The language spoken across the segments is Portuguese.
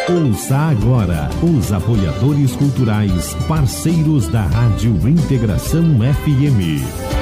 Ouça agora os apoiadores culturais, parceiros da Rádio Integração FM.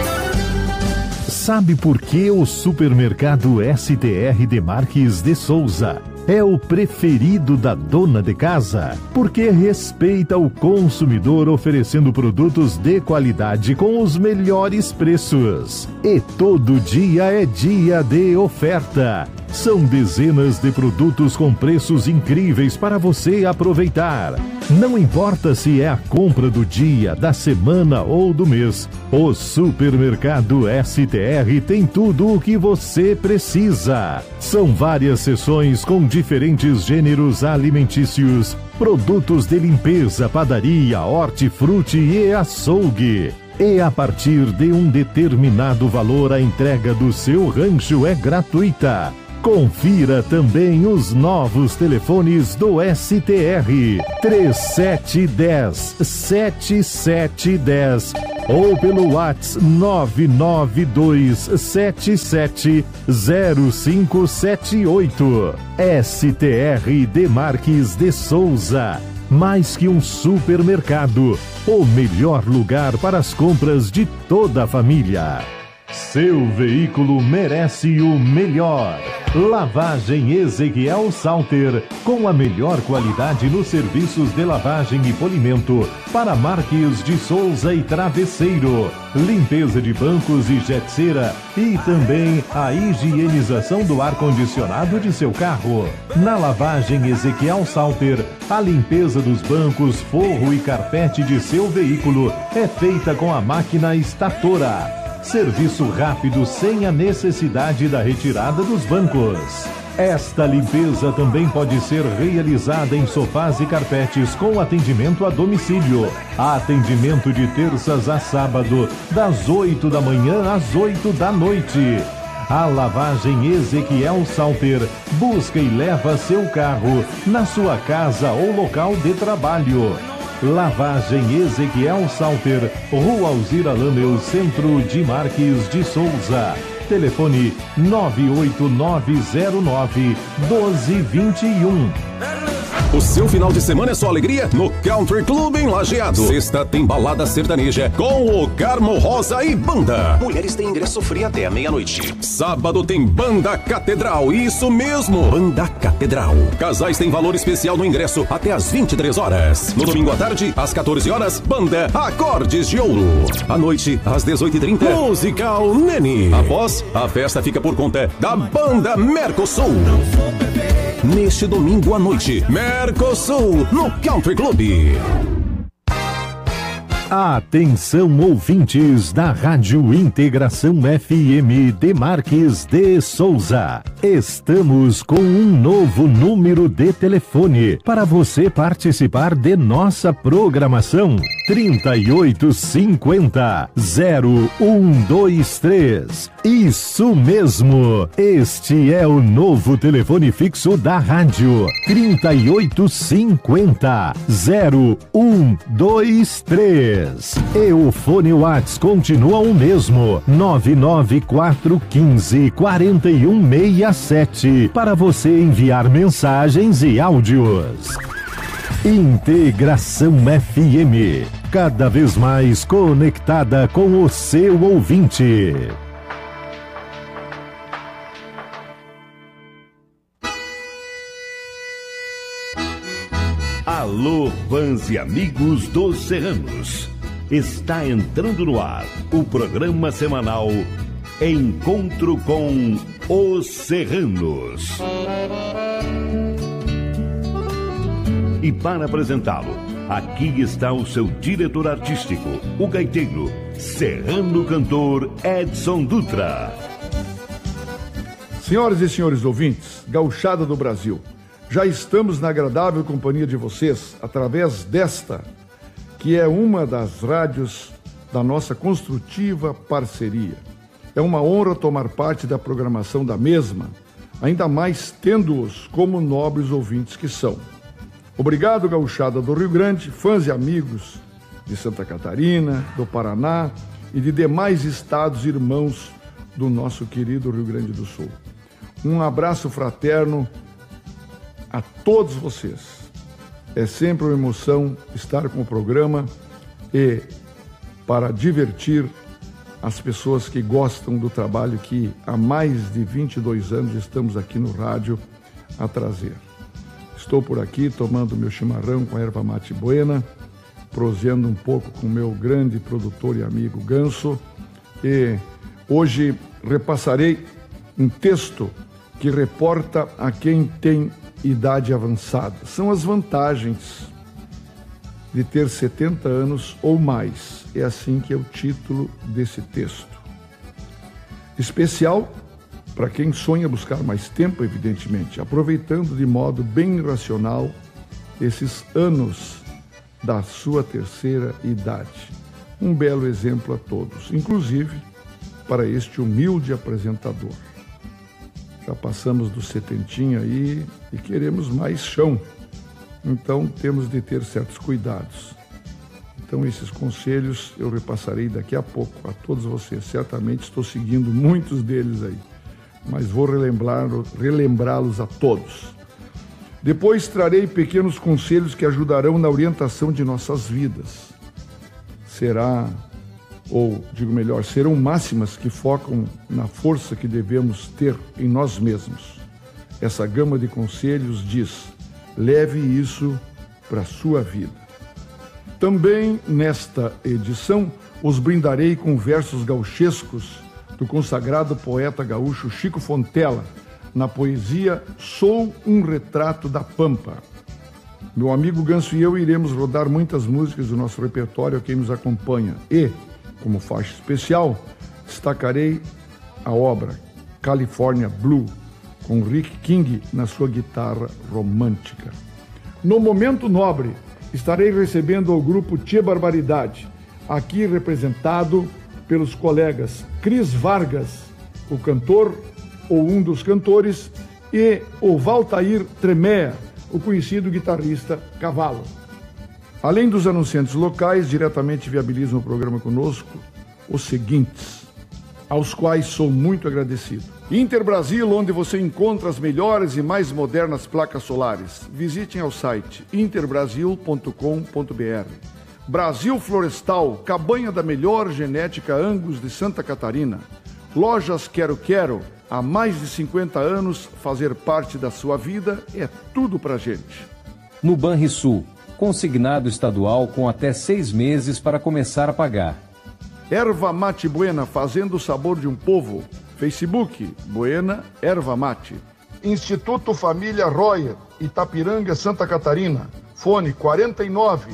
Sabe por que o supermercado STR Demarques de Souza é o preferido da dona de casa? Porque respeita o consumidor, oferecendo produtos de qualidade com os melhores preços. E todo dia é dia de oferta. São dezenas de produtos com preços incríveis para você aproveitar. Não importa se é a compra do dia, da semana ou do mês, o supermercado STR tem tudo o que você precisa. São várias seções com diferentes gêneros alimentícios, produtos de limpeza, padaria, hortifruti e açougue. E a partir de um determinado valor, a entrega do seu rancho é gratuita. Confira também os novos telefones do STR 3710-7710 ou pelo WhatsApp 992770578. STR Demarques de Souza. Mais que um supermercado, o melhor lugar para as compras de toda a família. Seu veículo merece o melhor. Lavagem Ezequiel Salter, com a melhor qualidade nos serviços de lavagem e polimento para Marques de Souza e Travesseiro, limpeza de bancos e jetceira e também a higienização do ar-condicionado de seu carro. Na Lavagem Ezequiel Salter, a limpeza dos bancos, forro e carpete de seu veículo é feita com a máquina estatora. Serviço rápido sem a necessidade da retirada dos bancos. Esta limpeza também pode ser realizada em sofás e carpetes com atendimento a domicílio. Atendimento de terças a sábado, das 8 da manhã às 8 da noite. A Lavagem Ezequiel Salter busca e leva seu carro na sua casa ou local de trabalho. Lavagem Ezequiel Salter, Rua Alzira Lameu, Centro de Marques de Souza. Telefone 98909-1221. O seu final de semana é só alegria no Country Club em Lajeado. Sexta tem balada sertaneja com o Carmo Rosa e banda. Mulheres têm ingresso free até a meia-noite. Sábado tem Banda Catedral, isso mesmo, Banda Catedral. Casais têm valor especial no ingresso até às 23 horas. No domingo à tarde, às 14 horas, Banda Acordes de Ouro. À noite, às 18h30, Musical Nene. Após, a festa fica por conta da Banda Mercosul. Neste domingo à noite, Mercosul, no Country Club. Atenção, ouvintes da Rádio Integração FM Demarques de Souza. Estamos com um novo número de telefone para você participar de nossa programação. 3850-0123. Isso mesmo, este é o novo telefone fixo da rádio. 3850-0123. E o fone Whats continua o mesmo, 99415-4167, para você enviar mensagens e áudios. Integração FM, cada vez mais conectada com o seu ouvinte. Alô, fãs e amigos dos Serranos. Está entrando no ar o programa semanal Encontro com os Serranos. E para apresentá-lo, aqui está o seu diretor artístico, o gaiteiro, serrano cantor Edson Dutra. Senhoras e senhores ouvintes, gauchada do Brasil, já estamos na agradável companhia de vocês através desta, que é uma das rádios da nossa construtiva parceria. É uma honra tomar parte da programação da mesma, ainda mais tendo-os como nobres ouvintes que são. Obrigado, gauchada do Rio Grande, fãs e amigos de Santa Catarina, do Paraná e de demais estados irmãos do nosso querido Rio Grande do Sul. Um abraço fraterno a todos vocês. É sempre uma emoção estar com o programa e para divertir as pessoas que gostam do trabalho que há mais de 22 anos estamos aqui no rádio a trazer. Estou por aqui tomando meu chimarrão com a erva mate buena, proseando um pouco com o meu grande produtor e amigo Ganso, e hoje repassarei um texto que reporta a quem tem idade avançada. São as vantagens de ter 70 anos ou mais. É assim que é o título desse texto. Especial para quem sonha buscar mais tempo, evidentemente, aproveitando de modo bem racional esses anos da sua terceira idade. Um belo exemplo a todos, inclusive para este humilde apresentador. Já passamos do setentinho aí e queremos mais chão. Então temos de ter certos cuidados. Então esses conselhos eu repassarei daqui a pouco a todos vocês. Certamente estou seguindo muitos deles aí, mas vou relembrá-los a todos. Depois trarei pequenos conselhos que ajudarão na orientação de nossas vidas. Serão máximas que focam na força que devemos ter em nós mesmos. Essa gama de conselhos diz: leve isso para a sua vida. Também nesta edição os brindarei com versos gauchescos do consagrado poeta gaúcho Chico Fontela, na poesia Sou um Retrato da Pampa. Meu amigo Ganso e eu iremos rodar muitas músicas do nosso repertório a quem nos acompanha e, como faixa especial, destacarei a obra California Blue, com Rick King na sua guitarra romântica. No Momento Nobre, estarei recebendo o grupo Tchê Barbaridade, aqui representado pelos colegas Cris Vargas, o cantor ou um dos cantores, e o Valtair Tremea, o conhecido guitarrista Cavalo. Além dos anunciantes locais, diretamente viabilizam o programa conosco os seguintes, aos quais sou muito agradecido. Inter Brasil, onde você encontra as melhores e mais modernas placas solares. Visitem ao site interbrasil.com.br. Brasil Florestal, cabanha da melhor genética Angus de Santa Catarina. Lojas Quero Quero, há mais de 50 anos, fazer parte da sua vida é tudo pra gente. No Banrisul, consignado estadual com até 6 meses para começar a pagar. Erva Mate Buena, fazendo o sabor de um povo. Facebook, Buena Erva Mate. Instituto Família Royer, Itapiranga, Santa Catarina. Fone 49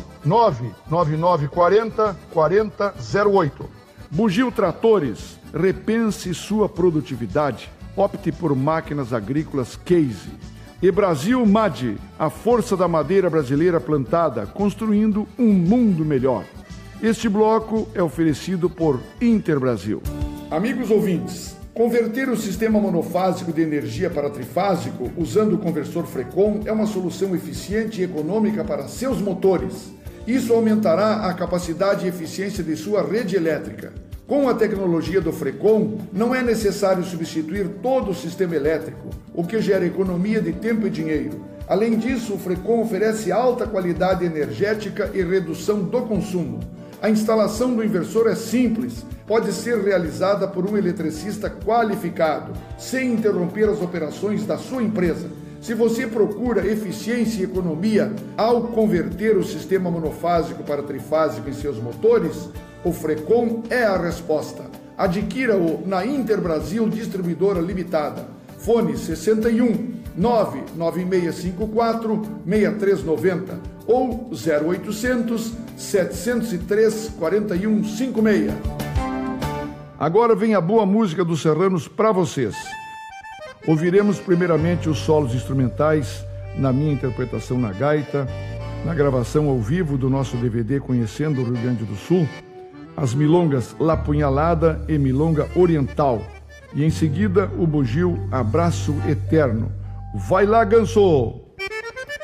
99940 4008. Bugio Tratores, repense sua produtividade. Opte por máquinas agrícolas Case. E Brasil MAD, a força da madeira brasileira plantada, construindo um mundo melhor. Este bloco é oferecido por Interbrasil. Amigos ouvintes, converter o sistema monofásico de energia para trifásico usando o conversor Frecon é uma solução eficiente e econômica para seus motores. Isso aumentará a capacidade e eficiência de sua rede elétrica. Com a tecnologia do Frecon, não é necessário substituir todo o sistema elétrico, o que gera economia de tempo e dinheiro. Além disso, o Frecon oferece alta qualidade energética e redução do consumo. A instalação do inversor é simples, pode ser realizada por um eletricista qualificado, sem interromper as operações da sua empresa. Se você procura eficiência e economia ao converter o sistema monofásico para trifásico em seus motores, o Frecon é a resposta. Adquira-o na Interbrasil Distribuidora Limitada. Fone 61 99654 6390 ou 0800 703 4156. Agora vem a boa música dos serranos para vocês. Ouviremos primeiramente os solos instrumentais na minha interpretação na gaita, na gravação ao vivo do nosso DVD Conhecendo o Rio Grande do Sul, as milongas La Punhalada e Milonga Oriental, e em seguida o bugio Abraço Eterno. Vai lá, Ganso!